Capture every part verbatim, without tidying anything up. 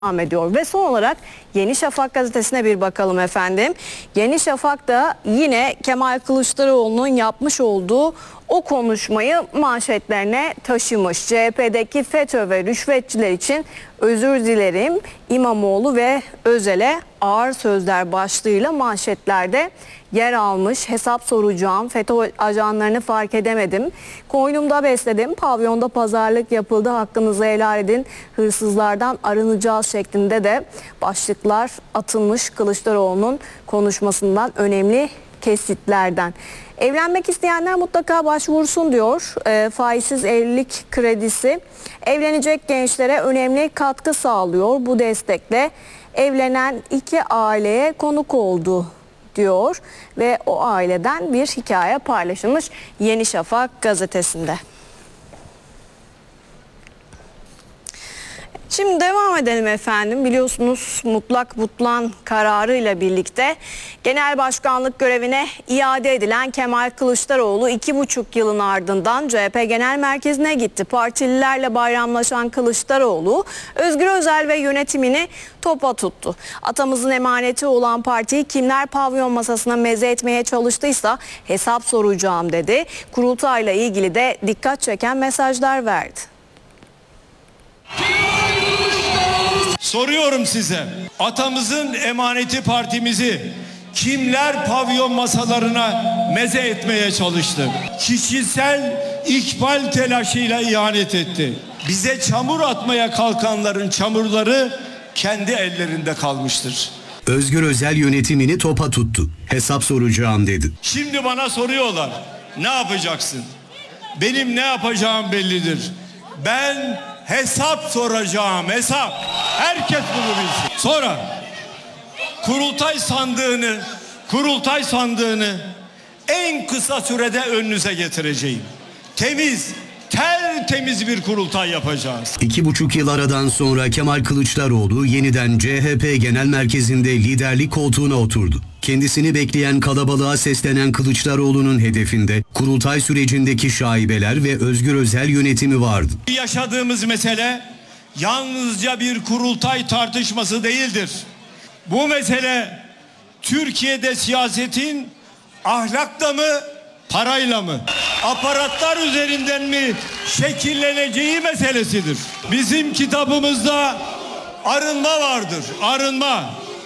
devam ediyor. Ve son olarak Yeni Şafak gazetesine bir bakalım efendim. Yeni Şafak da yine Kemal Kılıçdaroğlu'nun yapmış olduğu o konuşmayı manşetlerine taşımış. C H P'deki FETÖ ve rüşvetçiler için özür dilerim, İmamoğlu ve Özel'e ağır sözler başlığıyla manşetlerde yer almış. Hesap soracağım, FETÖ ajanlarını fark edemedim, koynumda besledim, pavyonda pazarlık yapıldı, hakkınızı helal edin, hırsızlardan arınacağız şeklinde de başlıklar atılmış Kılıçdaroğlu'nun konuşmasından önemli kesitlerden. Evlenmek isteyenler mutlaka başvursun diyor. E, faizsiz evlilik kredisi evlenecek gençlere önemli katkı sağlıyor. Bu destekle evlenen iki aileye konuk oldu diyor ve o aileden bir hikaye paylaşılmış Yeni Şafak gazetesinde. Şimdi devam edelim efendim. Biliyorsunuz mutlak butlan kararıyla birlikte genel başkanlık görevine iade edilen Kemal Kılıçdaroğlu iki buçuk yılın ardından C H P Genel Merkezi'ne gitti. Partililerle bayramlaşan Kılıçdaroğlu Özgür Özel ve yönetimini topa tuttu. Atamızın emaneti olan partiyi kimler pavyon masasına meze etmeye çalıştıysa hesap soracağım dedi. Kurultayla ilgili de dikkat çeken mesajlar verdi. Soruyorum size, atamızın emaneti partimizi kimler pavyon masalarına meze etmeye çalıştı? Kişisel ikbal telaşıyla ihanet etti. Bize çamur atmaya kalkanların çamurları kendi ellerinde kalmıştır. Özgür Özel yönetimini topa tuttu. Hesap soracağım dedi. Şimdi bana soruyorlar, ne yapacaksın? Benim ne yapacağım bellidir. Ben hesap soracağım, hesap. Herkes bunu bilsin. Sonra kurultay sandığını, kurultay sandığını en kısa sürede önünüze getireceğim. Temiz, tertemiz bir kurultay yapacağız. İki buçuk yıl aradan sonra Kemal Kılıçdaroğlu yeniden C H P Genel Merkezi'nde liderlik koltuğuna oturdu. Kendisini bekleyen kalabalığa seslenen Kılıçdaroğlu'nun hedefinde kurultay sürecindeki şaibeler ve Özgür Özel yönetimi vardı. Yaşadığımız mesele yalnızca bir kurultay tartışması değildir. Bu mesele Türkiye'de siyasetin ahlakla mı, parayla mı, aparatlar üzerinden mi şekilleneceği meselesidir. Bizim kitabımızda arınma vardır, arınma.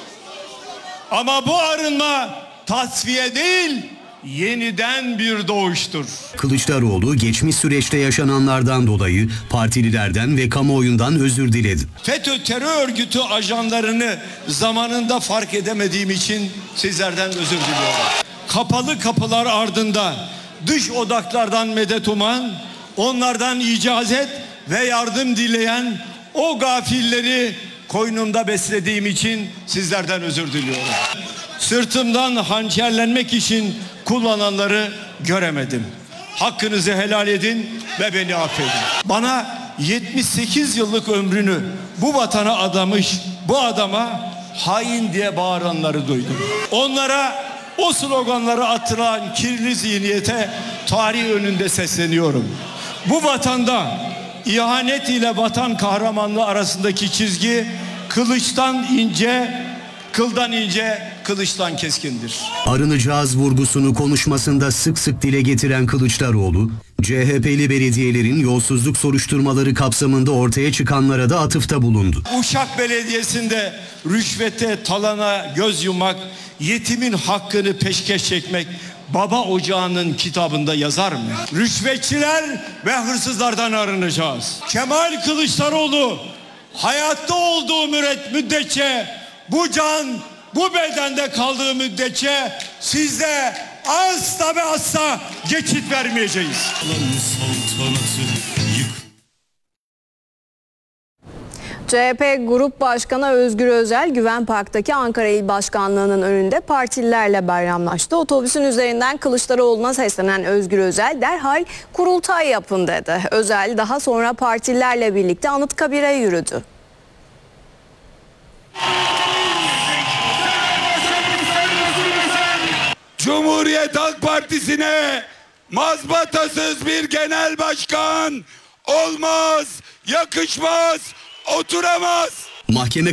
Ama bu arınma tasfiye değil, yeniden bir doğuştur. Kılıçdaroğlu geçmiş süreçte yaşananlardan dolayı partililerden ve kamuoyundan özür diledi. FETÖ terör örgütü ajanlarını zamanında fark edemediğim için sizlerden özür diliyorum. Kapalı kapılar ardında dış odaklardan medet uman, onlardan icazet ve yardım dileyen o gafilleri koynumda beslediğim için sizlerden özür diliyorum. Sırtımdan hançerlenmek için kullananları göremedim. Hakkınızı helal edin ve beni affedin. Bana yetmiş sekiz yıllık ömrünü bu vatana adamış bu adama hain diye bağıranları duydum. Onlara o sloganları atılan kirli zihniyete tarih önünde sesleniyorum. Bu vatanda ihanet ile vatan kahramanlığı arasındaki çizgi kılıçtan ince, kıldan ince, kılıçtan keskindir. Arınacağız vurgusunu konuşmasında sık sık dile getiren Kılıçdaroğlu, C H P'li belediyelerin yolsuzluk soruşturmaları kapsamında ortaya çıkanlara da atıfta bulundu. Uşak Belediyesi'nde rüşvete, talana göz yummak, yetimin hakkını peşkeş çekmek Baba Ocağı'nın kitabında yazar mı? Rüşvetçiler ve hırsızlardan arınacağız. Kemal Kılıçdaroğlu hayatta olduğu müddetçe, bu can bu bedende kaldığı müddetçe sizde asla ve asla geçit vermeyeceğiz. C H P Grup Başkanı Özgür Özel, Güven Park'taki Ankara İl Başkanlığı'nın önünde partililerle bayramlaştı. Otobüsün üzerinden Kılıçdaroğlu'na seslenen Özgür Özel derhal kurultay yapın dedi. Özel daha sonra partililerle birlikte Anıtkabir'e yürüdü. Cumhuriyet Halk Partisi'ne mazbatasız bir genel başkan olmaz, yakışmaz, oturamaz. Mahkeme